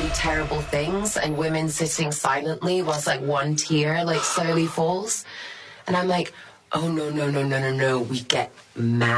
really terrible things and women sitting silently whilst like one tear like slowly falls. And I'm like, oh no, we get mad.